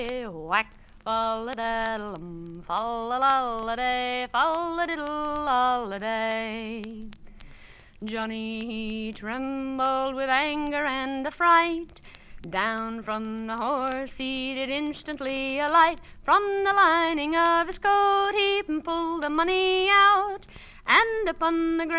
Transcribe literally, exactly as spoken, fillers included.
whack, fall-a-daddle-um, fall-a-la-la-day, fall-a-diddle-la-la-day. Johnny, he trembled with anger and affright. Down from the horse he did instantly alight. From the lining of his coat he pulled the money out, and upon the ground